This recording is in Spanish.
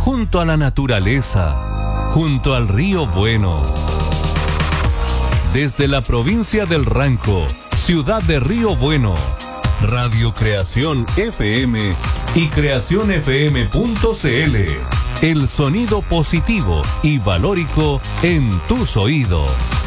junto a la naturaleza, junto al río Bueno. Desde la provincia del Ranco, ciudad de Río Bueno, Radio Creación FM y creacionfm.cl. El sonido positivo y valórico en tus oídos.